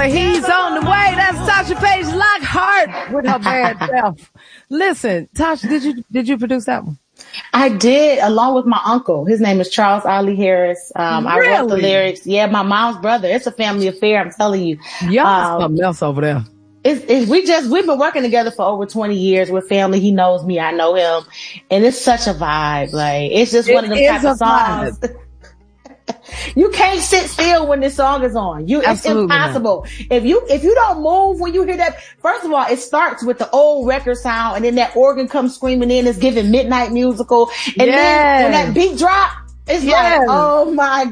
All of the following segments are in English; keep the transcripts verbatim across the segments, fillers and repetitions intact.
Well, he's on the way. That's Tasha Page Lockhart with her bad self. Listen, Tasha, did you did you produce that one? I did, along with my uncle. His name is Charles Ollie Harris. Um, really? I wrote the lyrics. Yeah, my mom's brother. It's a family affair, I'm telling you. Y'all um, something else over there. It's, it's, we just, we've been working together for over twenty years. We're family. He knows me. I know him. And it's such a vibe. Like, it's just one it of the type of songs. Vibe. You can't sit still when this song is on. You, it's Absolutely impossible. Not. If you, if you don't move when you hear that, first of all, it starts with the old record sound and then that organ comes screaming in. It's giving Midnight Musical. And yes. then when that beat drop, it's yes. like, oh my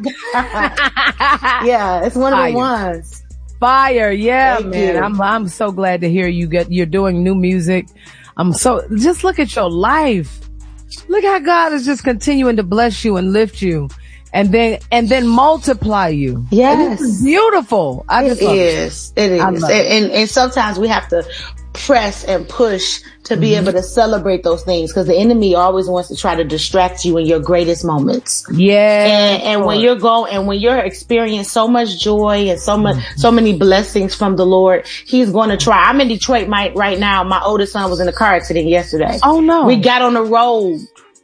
God. Yeah, it's one of the ones. Fire, yeah, Thank man. you. I'm I'm so glad to hear you get you're doing new music. I'm so just look at your life. Look how God is just continuing to bless you and lift you, and then and then multiply you. Yes, and it's beautiful. I just it love is. It, it is. and, it. and and sometimes we have to press and push to be mm-hmm. able to celebrate those things, because the enemy always wants to try to distract you in your greatest moments. Yeah. And, and when you're going and when you're experiencing so much joy and so much, mm-hmm. so many blessings from the Lord, he's going to try. I'm in Detroit my, right now. My oldest son was in a car accident yesterday. Oh no. We got on the road.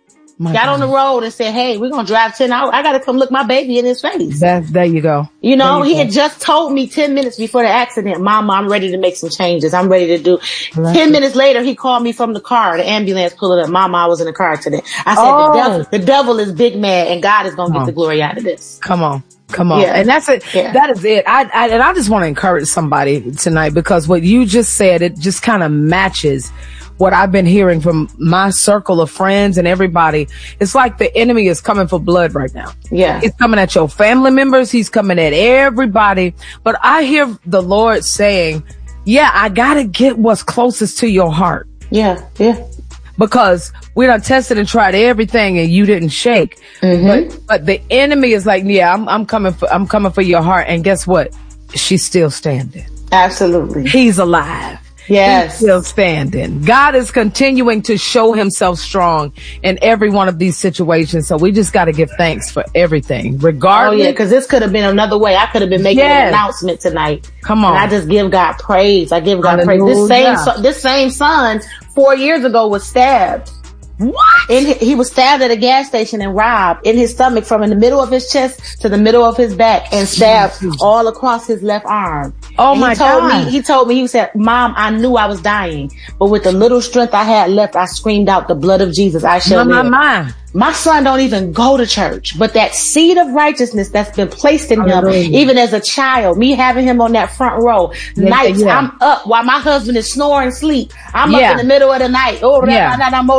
My got God. on the road and said, hey, we're going to drive ten hours. I got to come look my baby in his face. That, there you go. You know, you he go. had just told me ten minutes before the accident, Mama, I'm ready to make some changes. I'm ready to do. Bless ten it. minutes later, he called me from the car. The ambulance pulled up. Mama, I was in a car accident. I said, oh. the, devil, the devil is big mad and God is going to get on. the glory out of this. Come on. Come on. Yeah. And that's it. Yeah. That is it. I, I, and I just want to encourage somebody tonight, because what you just said, it just kind of matches what I've been hearing from my circle of friends and everybody. It's like the enemy is coming for blood right now. Yeah. He's coming at your family members. He's coming at everybody. But I hear the Lord saying, yeah, I got to get what's closest to your heart. Yeah. Yeah. Because we done tested and tried everything and you didn't shake. Mm-hmm. But, but the enemy is like, yeah, I'm, I'm coming for, I'm coming for your heart. And guess what? She's still standing. Absolutely. He's alive. Yes. He's still standing. God is continuing to show himself strong in every one of these situations. So we just got to give thanks for everything, regardless. Oh yeah, because this could have been another way. I could have been making yes. an announcement tonight. Come on. And I just give God praise. I give God Hallelujah. praise. This same, so, this same son four years ago was stabbed. What? In, he was stabbed at a gas station and robbed in his stomach from in the middle of his chest to the middle of his back and stabbed all across his left arm. Oh and my he told God. me, he told me, he said, Mom, I knew I was dying, but with the little strength I had left, I screamed out the blood of Jesus. I shall My, live. my, my. My son don't even go to church, but that seed of righteousness that's been placed in Hallelujah. him, even as a child, me having him on that front row, Yeah, nights yeah. I'm up while my husband is snoring sleep. I'm Yeah. up in the middle of the night. Oh, Yeah.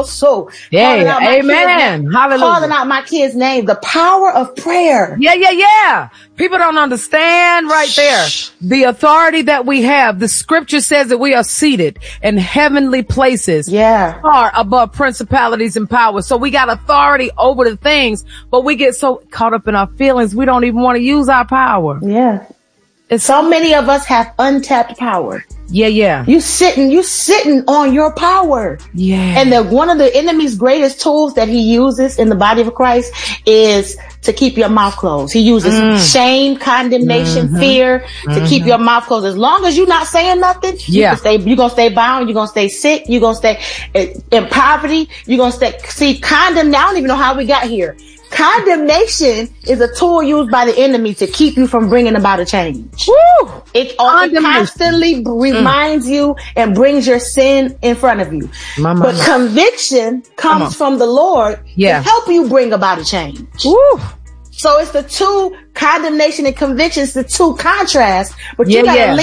so Yeah. Amen. Hallelujah. Calling out my kid's name. The power of prayer. Yeah, yeah, yeah. People don't understand right there the authority that we have. The scripture says that we are seated in heavenly places, Yeah. far above principalities and powers. So we got authority over the things, but we get so caught up in our feelings, we don't even want to use our power. Yeah. It's So many of us have untapped power. yeah, yeah, You sitting, you sitting on your power. yeah. And the, one of the enemy's greatest tools that he uses in the body of Christ is to keep your mouth closed. He uses Mm. shame, condemnation, Mhm. fear to keep your mouth closed. As long as you're not saying nothing, you Yeah. can stay, you're going to stay bound. You're going to stay sick. You're going to stay in, in poverty. You're going to stay, see, condemn, I don't even know how we got here. Condemnation is a tool used by the enemy to keep you from bringing about a change. Woo! It, it Condemnation. constantly reminds you and brings your sin in front of you. My, my, But my. conviction Come on. comes from the Lord Yeah. to help you bring about a change. Woo! So it's the two, condemnation and conviction, it's the two contrasts, but Yeah, you gotta yeah.